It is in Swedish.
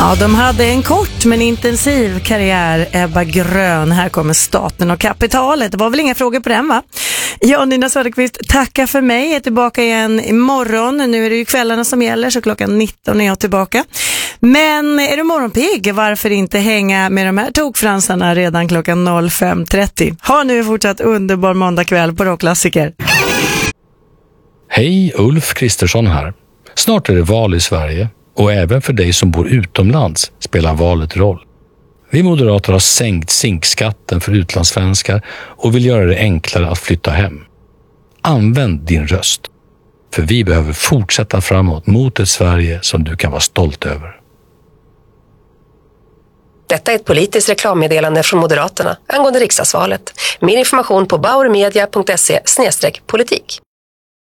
Ja, de hade en kort men intensiv karriär, Ebba Grön. Här kommer Staten och kapitalet. Det var väl inga frågor på den, va? Jag, Nina Söderqvist, tackar för mig. Jag är tillbaka igen imorgon. Nu är det ju kvällarna som gäller, så klockan 19 är jag tillbaka. Men är du morgonpigg? Varför inte hänga med de här tokfransarna redan klockan 05.30? Ha nu en fortsatt underbar måndagkväll på Rockklassiker. Hej, Ulf Kristersson här. Snart är det val i Sverige. Och även för dig som bor utomlands spelar valet roll. Vi moderater har sänkt zinkskatten för utlandssvenskar och vill göra det enklare att flytta hem. Använd din röst. För vi behöver fortsätta framåt mot ett Sverige som du kan vara stolt över. Detta är ett politiskt reklammeddelande från Moderaterna angående riksdagsvalet. Mer information på bauermedia.se/politik.